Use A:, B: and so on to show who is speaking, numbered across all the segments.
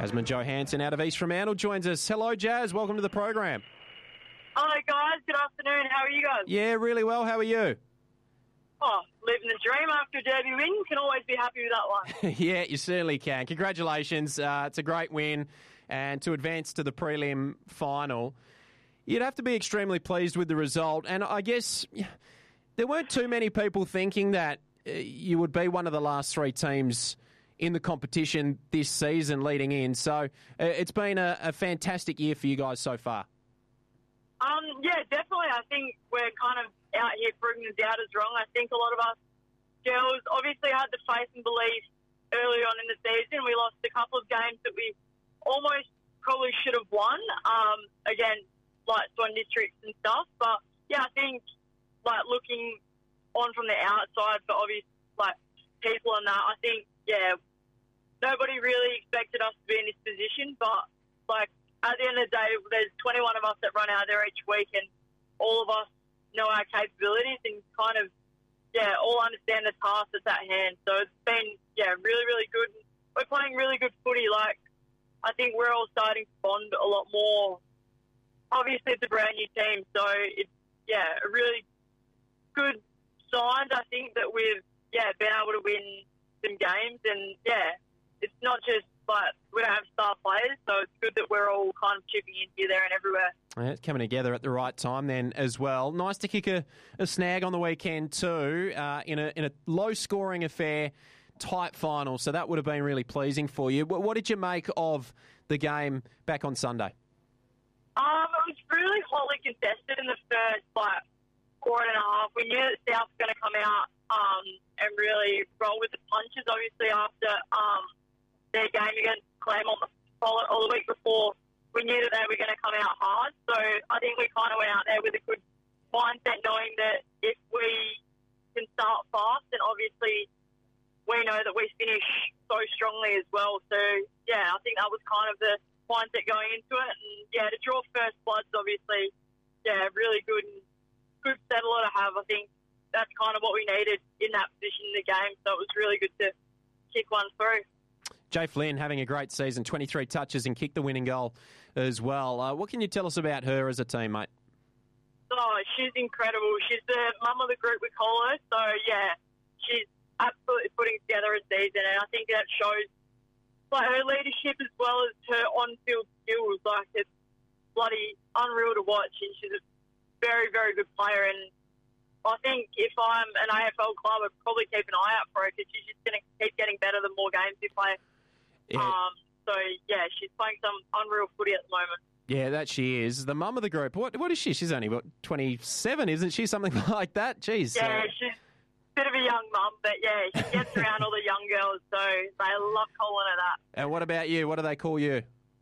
A: Jasmine Johansson out of East Fremantle joins us. Hello, Jazz. Welcome to the program.
B: Hello, guys. Good afternoon. How are you guys?
A: Yeah, really well. How are you?
B: Oh, living the dream after a derby win. You can always be happy with that one.
A: Yeah, you certainly can. Congratulations. It's a great win. And to advance to the prelim final, you'd have to be extremely pleased with the result. And I guess there weren't too many people thinking that you would be one of the last three teams in the competition this season leading in. So it's been a fantastic year for you guys so far.
B: Yeah, definitely. I think we're kind of out here proving the doubters wrong. I think a lot of us girls obviously had the faith and belief early on in the season. We lost a couple of games that we almost probably should have won, again, like Swan Districts and stuff. But, yeah, I think, like, looking on from the outside for obvious, like, people and that, I think, yeah, nobody really expected us to be in this position. But, like, at the end of the day, there's 21 of us that run out there each week, and all of us know our capabilities and kind of, yeah, all understand the task that's at hand. So it's been, yeah, really, really good. We're playing really good footy. Like, I think we're all starting to bond a lot more. Obviously, it's a brand new team, so it's, yeah, a really good sign, I think, that we've, yeah, been able to win some games. And, yeah, it's not just, like, we don't have star players, so it's good that we're all kind of chipping in here, there and everywhere.
A: Yeah, it's coming together at the right time then as well. Nice to kick a snag on the weekend too, in a low-scoring affair, tight final, so that would have been really pleasing for you. What did you make of the game back on Sunday?
B: It was really hotly contested in the first, like, quarter and a half. We knew that South was going to come out and really roll with the punches, obviously, after their game against Claremont the week before. We knew that they were going to come out hard. So I think we kind of went out there with a good mindset, knowing that if we can start fast, and obviously we know that we finish so strongly as well. So, yeah, I think that was kind of the mindset going into it. And, yeah, to draw first bloods, obviously, yeah, really good and good settler to have. I think that's kind of what we needed in that position in the game. So it was really good to kick one through.
A: Jay Flynn having a great season, 23 touches and kicked the winning goal as well. What can you tell us about her as a teammate?
B: Oh, she's incredible. She's the mum of the group, we call her. So, yeah, she's absolutely putting together a season, and I think that shows, like, her leadership as well as her on-field skills. Like, it's bloody unreal to watch, and she's a very, very good player. And I think if I'm an AFL club, I'd probably keep an eye out for her, because she's just going to keep getting better the more games we play.
A: Yeah.
B: So, yeah, she's playing some unreal footy at the moment.
A: Yeah, that she is. The mum of the group. What is she? She's only, 27, isn't she? Something like that? Jeez.
B: Yeah, she's a bit of a young mum, but, yeah, she gets around all the young girls, so they love calling her that.
A: And what about you? What do they call you?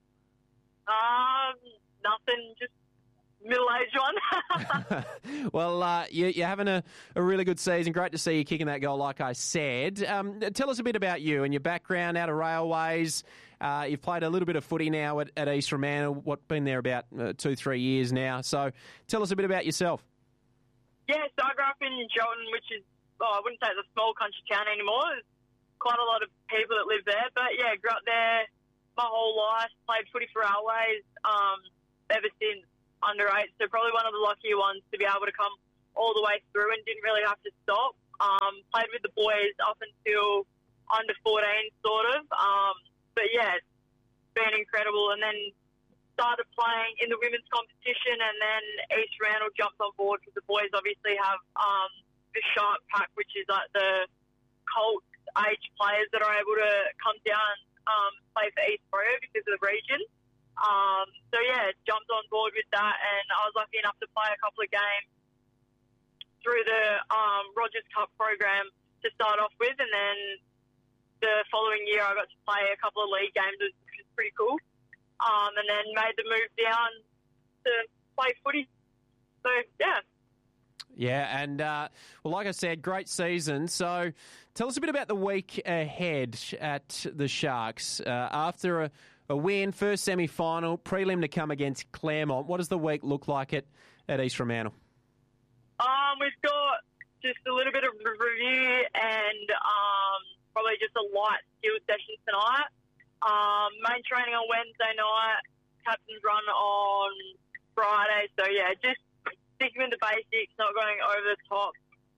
B: Nothing, just middle-aged one.
A: Well, you're having a really good season. Great to see you kicking that goal, like I said. Tell us a bit about you and your background out of Railways. You've played a little bit of footy now at East Fremantle, been there about 2-3 years now. So tell us a bit about yourself.
B: Yeah, so I grew up in Gelton, which is, I wouldn't say it's a small country town anymore. There's quite a lot of people that live there. But, yeah, grew up there my whole life, played footy for Railways ever since under 8, so probably one of the luckier ones to be able to come all the way through and didn't really have to stop. Played with the boys up until under 14, sort of. But, yeah, it's been incredible. And then started playing in the women's competition, and then East Fremantle jumped on board because the boys obviously have the Shark Pack, which is like the Colt age players that are able to come down and play for East Freo because of the region. So, yeah, jumped on board with that, and I was lucky enough to play a couple of games through the Rogers Cup program to start off with, and then the following year I got to play a couple of league games, which was pretty cool, and then made the move down to play footy. So, yeah.
A: Yeah, and, well, like I said, great season. So tell us a bit about the week ahead at the Sharks. After a win, first semi-final, prelim to come against Claremont, what does the week look like at East Fremantle?
B: We've got just a little bit of review and probably just a light skill session tonight. Main training on Wednesday night, captain's run on Friday. So, yeah, just sticking with the basics, not going over the top.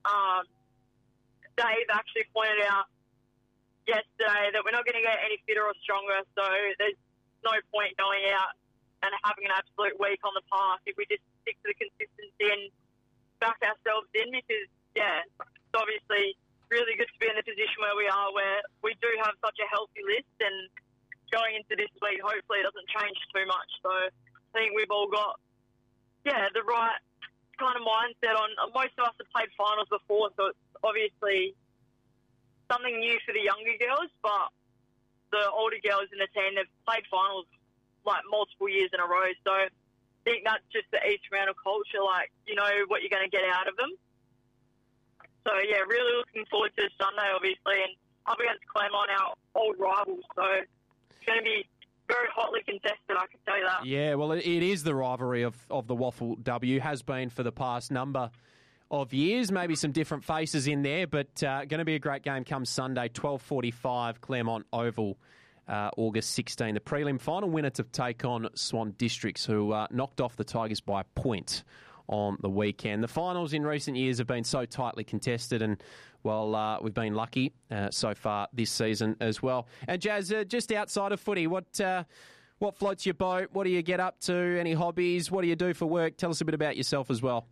B: Dave actually pointed out yesterday that we're not going to get any fitter or stronger, so there's no point going out and having an absolute week on the park if we just stick to the consistency and back ourselves in, because, yeah, it's obviously really good to be in the position where we are, where we do have such a healthy list, and going into this week, hopefully it doesn't change too much. So I think we've all got, the right kind of mindset on. Most of us have played finals before, so it's obviously something new for the younger girls, but the older girls in the team, they've played finals like multiple years in a row. So I think that's just the East Fremantle culture, like, you know what you're going to get out of them. So, yeah, really looking forward to Sunday, obviously, and up against Claremont, our old rivals. So it's going to be very hotly contested, I can tell you that.
A: Yeah, well, it is the rivalry of the Waffle W, has been for the past number of years. Maybe some different faces in there, but going to be a great game come Sunday, 12:45, Claremont Oval, August 16. The prelim final winner to take on Swan Districts, who knocked off the Tigers by a point on the weekend. The finals in recent years have been so tightly contested, and, well, we've been lucky so far this season as well. And, Jazz, just outside of footy, what floats your boat? What do you get up to? Any hobbies? What do you do for work? Tell us a bit about yourself as well.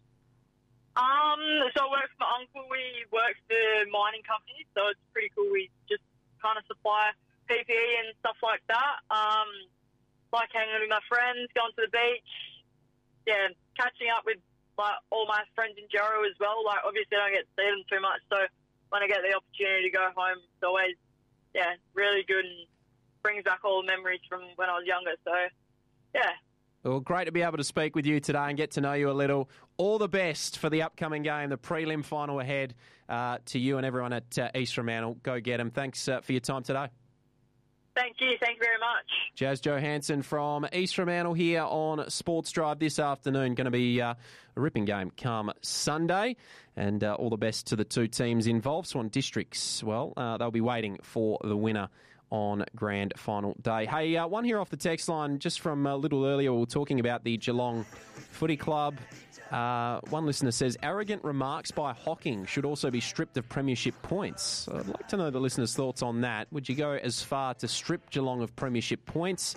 B: So I work for my uncle. We work for mining companies, so it's pretty cool. We just kind of supply PPE and stuff like that. Like hanging with my friends, going to the beach. Yeah, catching up with like all my friends in Jarrow as well. Like, obviously I don't get to see them too much, so when I get the opportunity to go home, it's always, really good and brings back all the memories from when I was younger. So, yeah.
A: Well, great to be able to speak with you today and get to know you a little. All the best for the upcoming game, the prelim final ahead, to you and everyone at East Fremantle. Go get them. Thanks for your time today.
B: Thank you. Thank you very much.
A: Jazz Johansson from East Fremantle here on Sports Drive this afternoon. Going to be a ripping game come Sunday. And all the best to the two teams involved. Swan Districts, well, they'll be waiting for the winner on grand final day. Hey, one here off the text line, just from a little earlier, we were talking about the Geelong Footy Club. One listener says, arrogant remarks by Hocking should also be stripped of premiership points. I'd like to know the listener's thoughts on that. Would you go as far to strip Geelong of premiership points?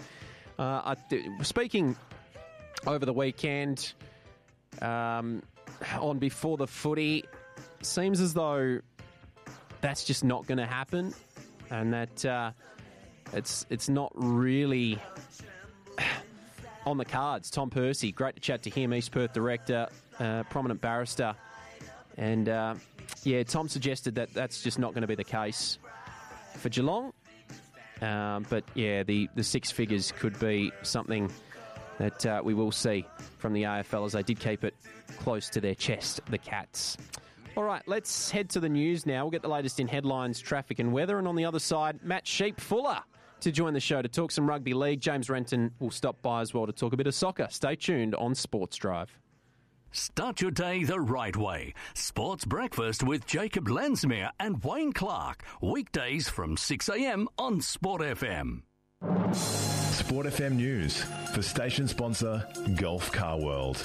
A: Speaking over the weekend on Before the Footy, seems as though that's just not going to happen, and that it's not really on the cards. Tom Percy, great to chat to him, East Perth director, prominent barrister. And, Tom suggested that that's just not going to be the case for Geelong. But, the six figures could be something that we will see from the AFL, as they did keep it close to their chest, the Cats. All right, let's head to the news now. We'll get the latest in headlines, traffic and weather. And on the other side, Matt Sheep-Fuller to join the show to talk some rugby league. James Renton will stop by as well to talk a bit of soccer. Stay tuned on Sports Drive.
C: Start your day the right way. Sports Breakfast with Jacob Lansmere and Wayne Clark. Weekdays from 6 a.m. on Sport FM.
D: Sport FM News for station sponsor Gulf Car World.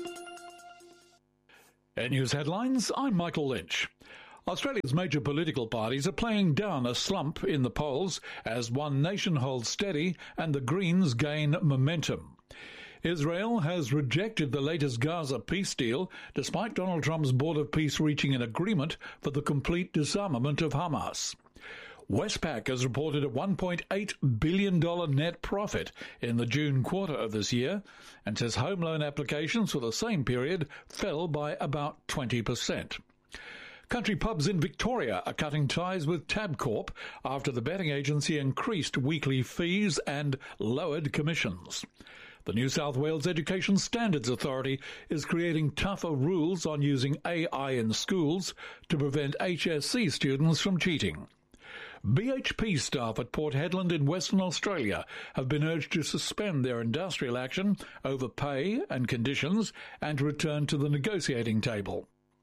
E: At News Headlines, I'm Michael Lynch. Australia's major political parties are playing down a slump in the polls as One Nation holds steady and the Greens gain momentum. Israel has rejected the latest Gaza peace deal, despite Donald Trump's Board of Peace reaching an agreement for the complete disarmament of Hamas. Westpac has reported a $1.8 billion net profit in the June quarter of this year and says home loan applications for the same period fell by about 20%. Country pubs in Victoria are cutting ties with Tabcorp after the betting agency increased weekly fees and lowered commissions. The New South Wales Education Standards Authority is creating tougher rules on using AI in schools to prevent HSC students from cheating. BHP staff at Port Hedland in Western Australia have been urged to suspend their industrial action over pay and conditions and return to the negotiating table.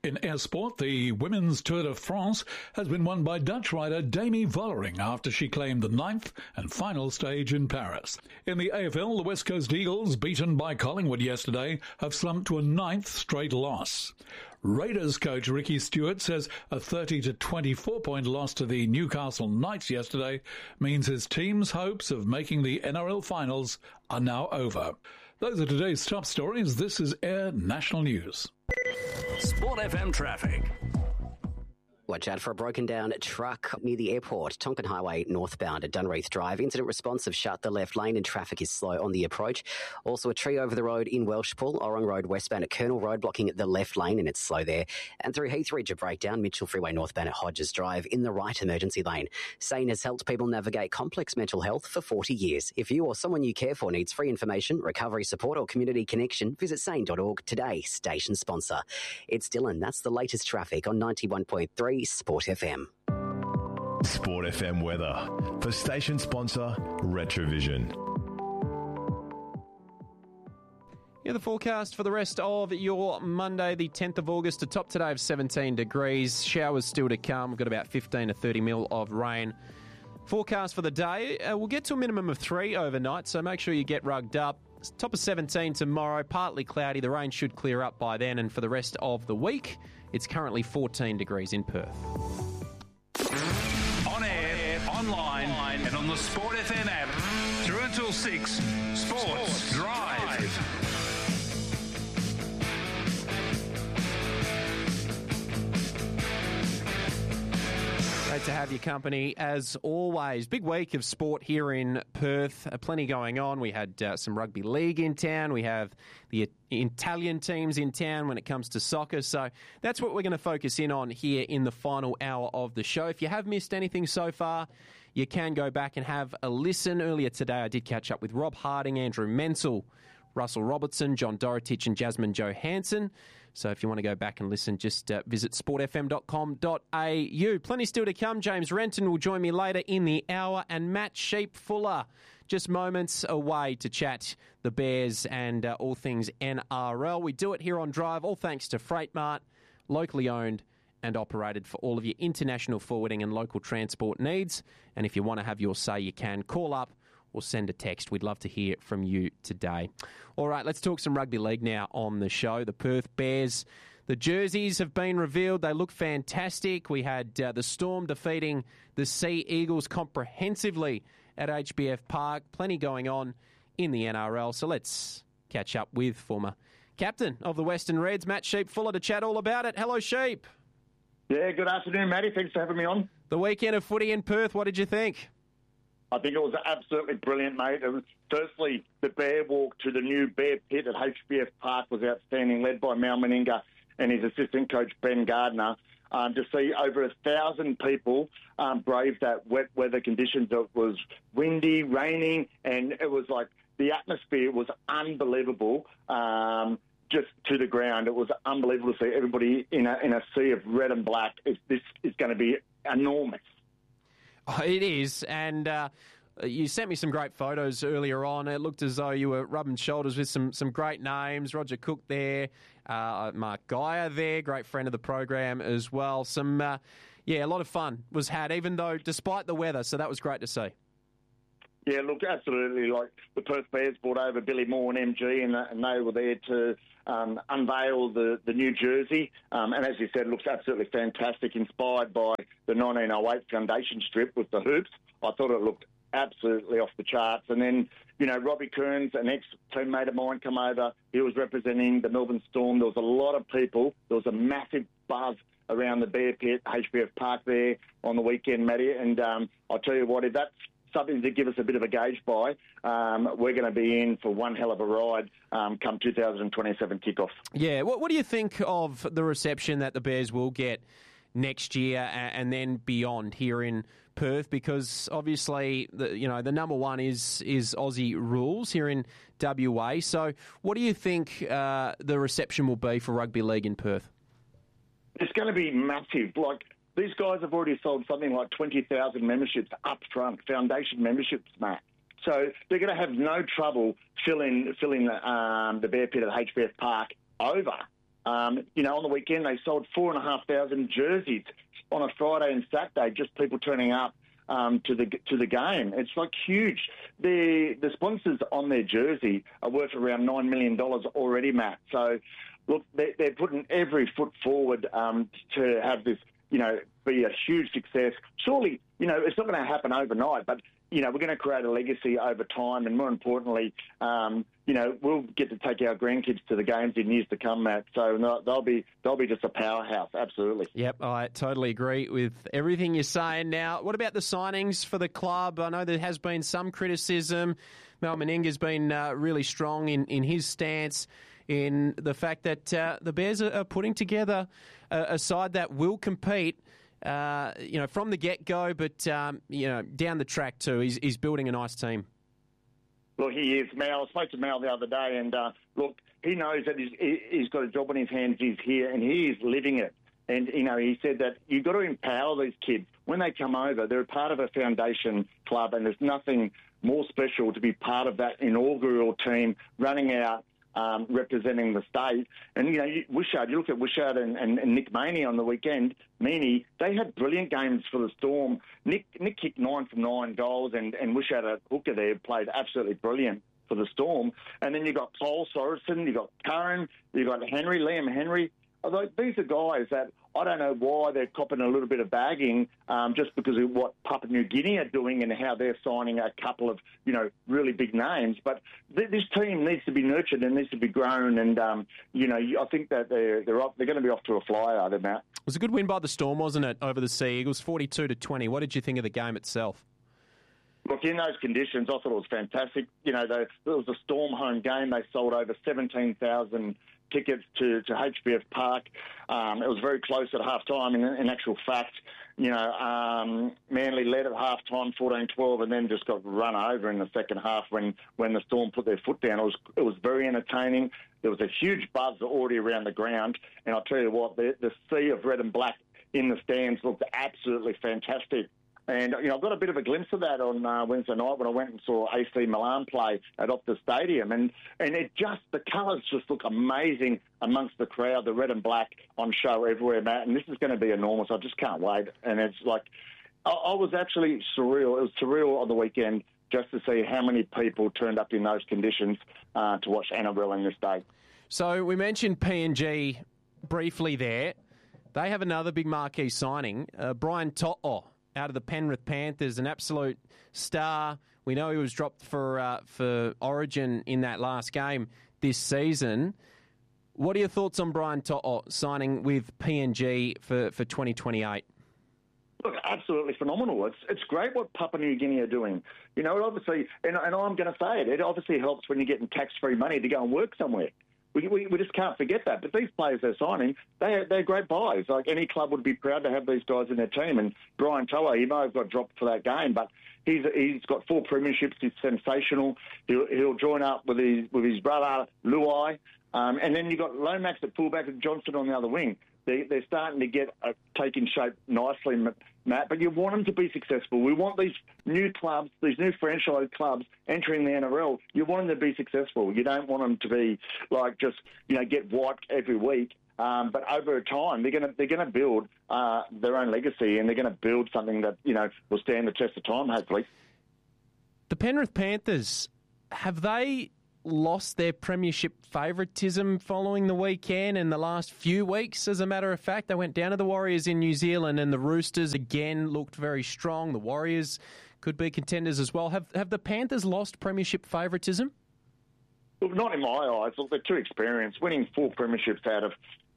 E: In air sport, the women's Tour de France has been won by Dutch rider Demi Vollering after she claimed the 9th and final stage in Paris. In the AFL, the West Coast Eagles, beaten by Collingwood yesterday, have slumped to a 9th straight loss. Raiders coach Ricky Stewart says a 30-24 point loss to the Newcastle Knights yesterday means his team's hopes of making the NRL finals are now over. Those are today's top stories. This is Air National News.
C: Sport FM traffic.
F: Watch out for a broken down truck near the airport. Tonkin Highway northbound at Dunreath Drive. Incident response have shut the left lane and traffic is slow on the approach. Also a tree over the road in Welshpool. Orong Road westbound at Colonel Road blocking the left lane and it's slow there. And through Heathridge a breakdown. Mitchell Freeway northbound at Hodges Drive in the right emergency lane. SANE has helped people navigate complex mental health for 40 years. If you or someone you care for needs free information, recovery support or community connection, visit sane.org today. Station sponsor. It's Dylan. That's the latest traffic on 91.3 Sport FM.
D: Sport FM weather for station sponsor Retrovision.
A: Yeah, the forecast for the rest of your Monday, the 10th of August, a top today of 17 degrees. Showers still to come. We've got about 15 to 30 mil of rain. Forecast for the day, we'll get to a minimum of 3 overnight, so make sure you get rugged up. Top of 17 tomorrow, partly cloudy. The rain should clear up by then, and for the rest of the week, it's currently 14 degrees in Perth.
G: On air, online, and on the Sport FM app. Through until 6, Sports Drive.
A: Great to have your company as always. Big week of sport here in Perth. Plenty going on. We had some rugby league in town. We have the Italian teams in town when it comes to soccer. So that's what we're going to focus in on here in the final hour of the show. If you have missed anything so far, you can go back and have a listen. Earlier today, I did catch up with Rob Harding, Andrew Menzel, Russell Robertson, John Dorotich and Jasmine Johansson. So if you want to go back and listen, just visit sportfm.com.au. Plenty still to come. James Renton will join me later in the hour, and Matt Sheep-Fuller just moments away to chat the Bears and all things NRL. We do it here on Drive, all thanks to Freight Mart, locally owned and operated for all of your international forwarding and local transport needs. And if you want to have your say, you can call up or send a text. We'd love to hear from you today. All right, let's talk some rugby league now on the show. The Perth Bears, the jerseys have been revealed. They look fantastic. We had the Storm defeating the Sea Eagles comprehensively at HBF Park. Plenty going on in the NRL. So let's catch up with former captain of the Western Reds, Matt Sheep-Fuller, to chat all about it. Hello, Sheep.
H: Yeah, good afternoon, Matty. Thanks for having me on.
A: The weekend of footy in Perth, what did you think?
H: I think it was absolutely brilliant, mate. It was, firstly, the Bear walk to the new Bear Pit at HBF Park was outstanding, led by Mal Meninga and his assistant coach, Ben Gardner. To see over 1,000 people brave that wet weather conditions. It was windy, raining, and it was like the atmosphere was unbelievable. Just to the ground, it was unbelievable to see everybody in a sea of red and black. This is going to be enormous.
A: Oh, it is, and you sent me some great photos earlier on. It looked as though you were rubbing shoulders with some great names. Roger Cook there, Mark Geyer there, great friend of the program as well. A lot of fun was had, even though despite the weather, so that was great to see.
H: Yeah, look, absolutely. Like the Perth Bears brought over Billy Moore and MG, and they were there to unveil the new jersey. And as you said, it looks absolutely fantastic, inspired by the 1908 foundation strip with the hoops. I thought it looked absolutely off the charts. And then, Robbie Kearns, an ex-teammate of mine, come over. He was representing the Melbourne Storm. There was a lot of people. There was a massive buzz around the Bear Pit, HBF Park there on the weekend, Matty. And I'll tell you what, if that's something to give us a bit of a gauge by, we're going to be in for one hell of a ride come 2027 kickoff.
A: Yeah, what do you think of the reception that the Bears will get next year and then beyond here in Perth? Because obviously, the number one is Aussie rules here in WA. So what do you think the reception will be for rugby league in Perth?
H: It's going to be massive. Like, these guys have already sold something like 20,000 memberships up front, foundation memberships, Matt. So they're going to have no trouble filling the Bear Pit at HBF Park over. On the weekend they sold 4,500 jerseys on a Friday and Saturday, just people turning up to the game. It's like huge. The sponsors on their jersey are worth around $9 million already, Matt. So, look, they're putting every foot forward to have this, be a huge success. Surely, it's not going to happen overnight, but we're going to create a legacy over time, and more importantly, we'll get to take our grandkids to the games in years to come, Matt. So they'll be just a powerhouse, absolutely.
A: Yep, I totally agree with everything you're saying. Now, what about the signings for the club? I know there has been some criticism. Mal Meninga's been really strong in his stance in the fact that the Bears are putting together a side that will compete. From the get-go, but, down the track too. He's building a nice team.
H: Look, he is. Mal, I spoke to Mal the other day, and, he knows that he's got a job on his hands. He's here, and he is living it. And, he said that you've got to empower these kids. When they come over, they're a part of a foundation club, and there's nothing more special to be part of that inaugural team running out, representing the state. And, Wishart, you look at Wishart and Nick Meaney on the weekend. Meaney, they had brilliant games for the Storm. Nick kicked 9 from 9 goals, and Wishart at hooker there played absolutely brilliant for the Storm. And then you got Paul Sorensen, you got Curran, you got Liam Henry. Although these are guys that I don't know why they're copping a little bit of bagging just because of what Papua New Guinea are doing and how they're signing a couple of, really big names. But this team needs to be nurtured and needs to be grown. And, I think that they're going to be off to a flyer, they're Matt.
A: It was a good win by the Storm, wasn't it, over the Sea Eagles, 42-20. What did you think of the game itself?
H: Look, in those conditions, I thought it was fantastic. It was a Storm home game. They sold over 17,000 tickets to HBF Park. It was very close at half-time. In actual fact, Manly led at half-time 14-12 and then just got run over in the second half when the Storm put their foot down. It was very entertaining. There was a huge buzz already around the ground. And I'll tell you what, the sea of red and black in the stands looked absolutely fantastic. And, I got a bit of a glimpse of that on Wednesday night when I went and saw AC Milan play at Optus Stadium. And the colours just look amazing amongst the crowd, the red and black on show everywhere, Matt. And this is going to be enormous. I just can't wait. And it's like, I was actually surreal. It was surreal on the weekend just to see how many people turned up in those conditions to watch NRL in this day.
A: So we mentioned PNG briefly there. They have another big marquee signing, Brian To'o, out of the Penrith Panthers, an absolute star. We know he was dropped for Origin in that last game this season. What are your thoughts on Brian To'o signing with PNG for 2028?
H: Look, absolutely phenomenal. It's great what Papua New Guinea are doing. It obviously, and I'm going to say it obviously helps when you're getting tax-free money to go and work somewhere. We just can't forget that. But these players they're signing, they're great buys. Like any club would be proud to have these guys in their team. And Brian To'o, he may have got dropped for that game, but he's got 4 premierships. He's sensational. He'll join up with his brother Luai, and then you got Lomax at fullback and Johnson on the other wing. They're starting to get taking shape nicely, Matt, but you want them to be successful. We want these new clubs, these new franchise clubs entering the NRL. You want them to be successful. You don't want them to be like just get wiped every week. But over time, they're going to build their own legacy, and they're going to build something that will stand the test of time. Hopefully,
A: the Penrith Panthers, have they lost their premiership favouritism following the weekend in the last few weeks? As a matter of fact, they went down to the Warriors in New Zealand, and the Roosters again looked very strong. The Warriors could be contenders as well. Have the Panthers lost premiership favouritism?
H: Look, not in my eyes. Look, they're too experienced. Winning 4 premierships out of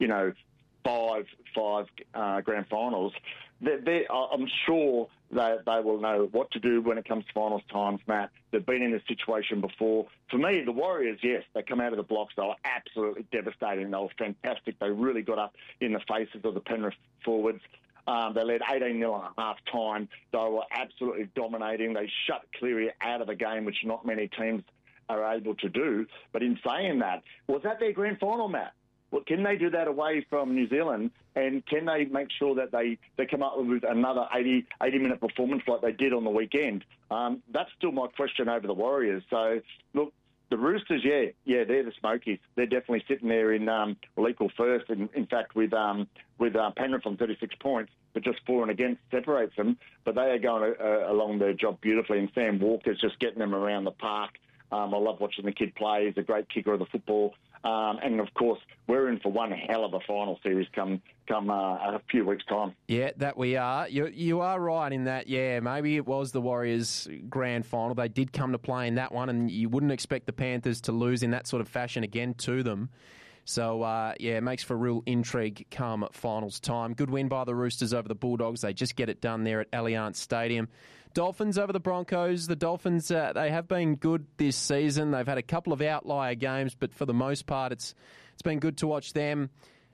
H: five grand finals. I'm sure that they will know what to do when it comes to finals times, Matt. They've been in this situation before. For me, the Warriors, yes, they come out of the blocks. They were absolutely devastating. They were fantastic. They really got up in the faces of the Penrith forwards. They led 18-0 at half-time. They were absolutely dominating. They shut Cleary out of the game, which not many teams are able to do. But in saying that, was that their grand final, Matt? Well, can they do that away from New Zealand, and can they make sure that they come up with another 80-minute performance like they did on the weekend? That's still my question over the Warriors. So, look, The Roosters, they're the Smokies. They're definitely sitting there in equal first. In fact, with Penrith on 36 points, but just 4 and against separates them. But they are going along their job beautifully, and Sam Walker's just getting them around the park. I love watching the kid play. He's a great kicker of the football. And, of course, we're in for one hell of a final series come a few weeks' time.
A: Yeah, that we are. You are right in that, maybe it was the Warriors' grand final. They did come to play in that one, and you wouldn't expect the Panthers to lose in that sort of fashion again to them. So, it makes for real intrigue come finals time. Good win by the Roosters over the Bulldogs. They just get it done there at Allianz Stadium. Dolphins over the Broncos. The Dolphins, they have been good this season. They've had a couple of outlier games, but for the most part, it's been good to watch them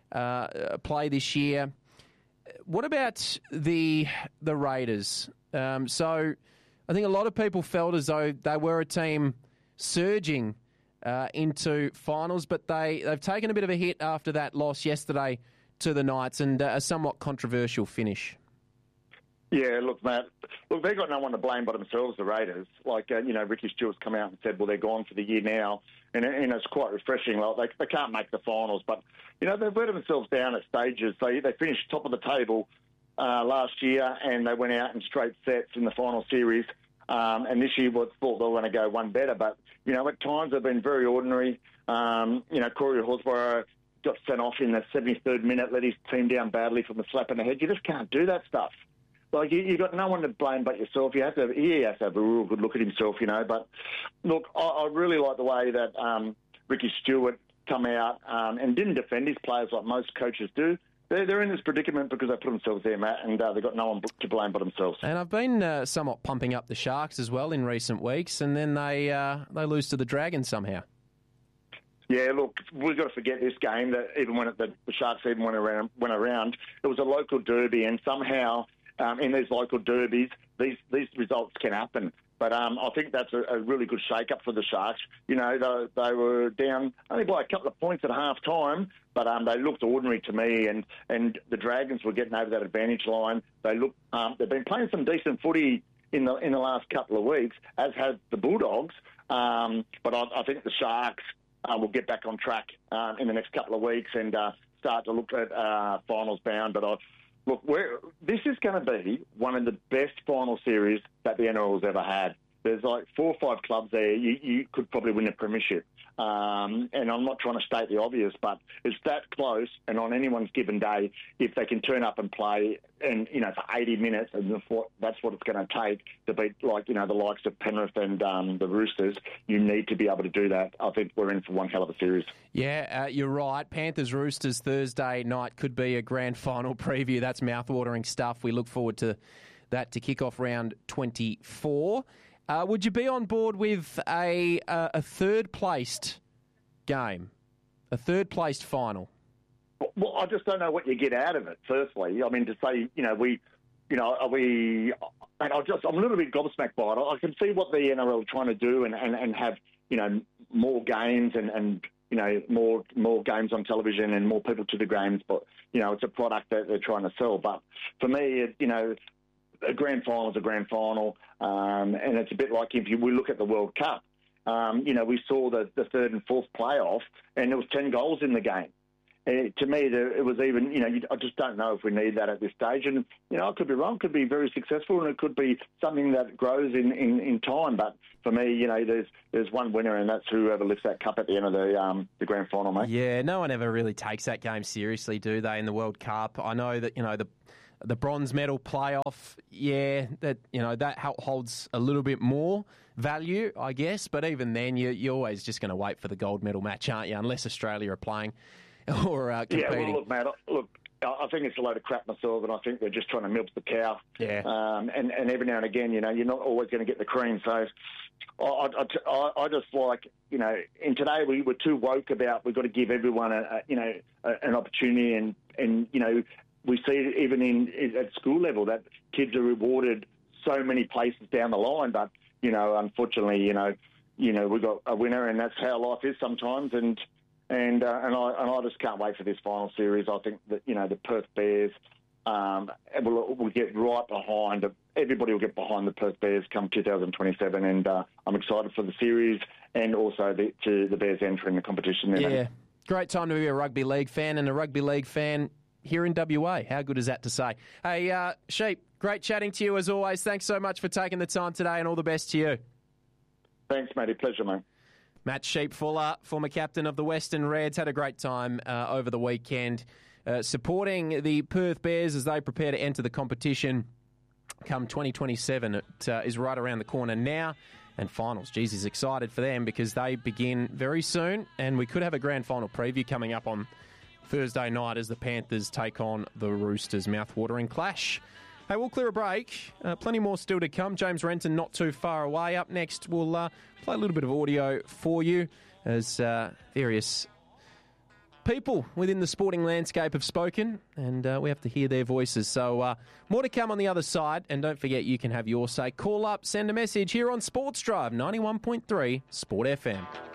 A: play this year. What about the Raiders? So I think a lot of people felt as though they were a team surging into finals, but they've taken a bit of a hit after that loss yesterday to the Knights and a somewhat controversial finish.
H: Yeah, look, Matt, they've got no one to blame but themselves, the Raiders. Ricky Stewart's come out and said, well, they're gone for the year now, and it's quite refreshing. They can't make the finals, but, they've let themselves down at stages. They finished top of the table last year, and they went out in straight sets in the final series, and this year thought they were going to go one better, but, at times they've been very ordinary. Corey Horsburgh got sent off in the 73rd minute, let his team down badly from a slap in the head. You just can't do that stuff. You've got no one to blame but yourself. He has to have a real good look at himself, But, look, I really like the way that Ricky Stewart come out and didn't defend his players like most coaches do. They're in this predicament because they put themselves there, Matt, and they've got no one to blame but themselves.
A: And I've been somewhat pumping up the Sharks as well in recent weeks, and then they lose to the Dragons somehow.
H: Yeah, look, we've got to forget this game, that even when the Sharks even went around, it was a local derby, and somehow in these local derbies, these results can happen. But I think that's a really good shake-up for the Sharks. They were down only by a couple of points at half-time, but they looked ordinary to me, and the Dragons were getting over that advantage line. They've been playing some decent footy in the last couple of weeks, as has the Bulldogs. But I think the Sharks will get back on track in the next couple of weeks and start to look at finals bound. But this is going to be one of the best final series that the NRL has ever had. There's 4 or 5 clubs there. You could probably win a premiership. And I'm not trying to state the obvious, but it's that close. And on anyone's given day, if they can turn up and play, and for 80 minutes, and that's what it's going to take to beat the likes of Penrith and the Roosters. You need to be able to do that. I think we're in for one hell of a series.
A: Yeah, you're right. Panthers Roosters Thursday night could be a grand final preview. That's mouthwatering stuff. We look forward to that to kick off round 24. Would you be on board with a third-placed game, a third-placed final?
H: Well, I just don't know what you get out of it, firstly. I mean, to say, are we... And I'm a little bit gobsmacked by it. I can see what the NRL are trying to do and have, more games and more games on television and more people to the games. But, it's a product that they're trying to sell. But for me, a grand final is a grand final, and it's a bit like if we look at the World Cup. We saw the third and fourth playoff, and there was 10 goals in the game. To me, it was even, I just don't know if we need that at this stage. And, I could be wrong, could be very successful, and it could be something that grows in time. But for me, there's one winner, and that's whoever lifts that cup at the end of the grand final, mate.
A: Yeah, no one ever really takes that game seriously, do they, in the World Cup? I know that, the bronze medal playoff, that holds a little bit more value, I guess. But even then, you're always just going to wait for the gold medal match, aren't you? Unless Australia are playing or competing.
H: Yeah, well, look, Matt, I think it's a load of crap myself, and I think they're just trying to milk the cow.
A: Yeah.
H: And every now and again, you're not always going to get the cream. So I just in today we were too woke about we've got to give everyone an opportunity, and we see it even at school level that kids are rewarded so many places down the line, but unfortunately, we've got a winner, and that's how life is sometimes. And I just can't wait for this final series. I think that the Perth Bears we'll get right behind it. Everybody will get behind the Perth Bears come 2027, and I'm excited for the series and also the Bears entering the competition. There,
A: yeah,
H: mate.
A: Great time to be a rugby league fan and a rugby league fan here in WA. How good is that to say? Hey, Sheep, great chatting to you as always. Thanks so much for taking the time today, and all the best to you.
H: Thanks, matey. Pleasure, mate.
A: Matt Sheep-Fuller, former captain of the Western Reds, had a great time over the weekend supporting the Perth Bears as they prepare to enter the competition come 2027. It is right around the corner now. And finals, geez, he's excited for them because they begin very soon, and we could have a grand final preview coming up on Thursday night as the Panthers take on the Roosters. Mouth-watering clash. Hey, we'll clear a break. Plenty more still to come. James Renton not too far away. Up next, we'll play a little bit of audio for you as various people within the sporting landscape have spoken, and we have to hear their voices. So more to come on the other side, and don't forget you can have your say. Call up, send a message here on Sports Drive 91.3 Sport FM.